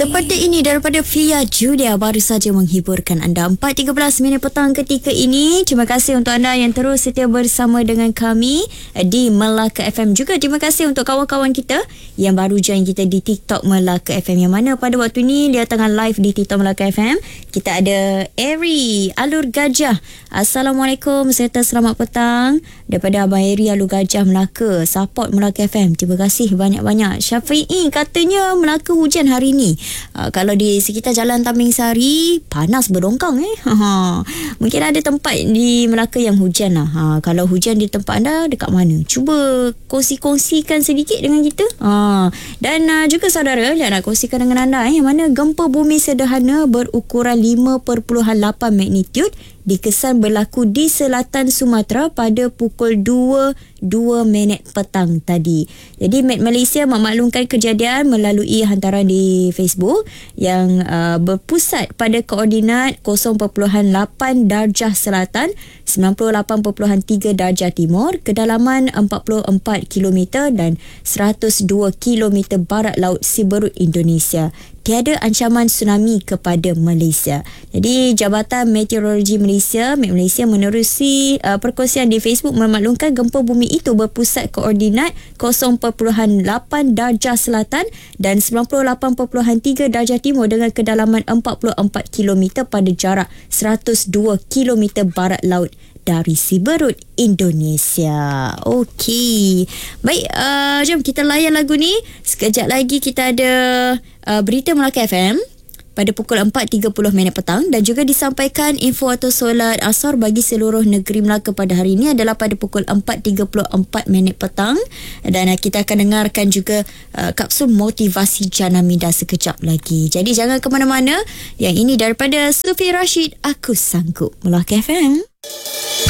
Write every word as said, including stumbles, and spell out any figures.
Seperti ini daripada Fia Julia baru saja menghiburkan anda empat tiga belas minit petang ketika ini. Terima kasih untuk anda yang terus setia bersama dengan kami di Melaka F M. Juga terima kasih untuk kawan-kawan kita yang baru join kita di TikTok Melaka F M, yang mana pada waktu ini dia tengah live di TikTok Melaka F M. Kita ada Eri Alur Gajah. Assalamualaikum serta selamat petang daripada Abang Eri Alur Gajah Melaka. Support Melaka F M. Terima kasih banyak-banyak. Syafi'i katanya Melaka hujan hari ini. Uh, kalau di sekitar Jalan Tambing Sari panas berdongkang eh. Ha, mungkin ada tempat di Melaka yang hujan lah. Ha, kalau hujan di tempat anda dekat mana? Cuba kongsi-kongsikan sedikit dengan kita. Ha, dan uh, juga saudara yang nak kongsikan dengan anda eh, yang mana gempa bumi sederhana berukuran lima perpuluhan lapan magnitude dikesan berlaku di selatan Sumatera pada pukul dua dua minit petang tadi. Jadi Met Malaysia memaklumkan kejadian melalui hantaran di Facebook yang uh, berpusat pada koordinat kosong perpuluhan lapan darjah selatan, sembilan puluh lapan perpuluhan tiga darjah timur, kedalaman empat puluh empat kilometer dan seratus dua kilometer barat laut Siberut Indonesia. Tiada ancaman tsunami kepada Malaysia. Jadi Jabatan Meteorologi Malaysia, Met Malaysia, menerusi uh, perkongsian di Facebook memaklumkan gempa bumi itu berpusat koordinat kosong perpuluhan lapan darjah selatan dan sembilan puluh lapan perpuluhan tiga darjah timur dengan kedalaman empat puluh empat kilometer pada jarak seratus dua kilometer barat laut dari Siberut, Indonesia. Okey. Baik, uh, jom kita layan lagu ni. Sekejap lagi kita ada uh, berita Melaka F M pada pukul empat tiga puluh minit petang dan juga disampaikan info atau solat asar bagi seluruh negeri Melaka pada hari ini adalah pada pukul empat tiga puluh empat minit petang, dan uh, kita akan dengarkan juga uh, kapsul motivasi Jana Minda sekejap lagi. Jadi jangan ke mana-mana. Yang ini daripada Sufi Rashid, Aku Sanggup. Melaka F M.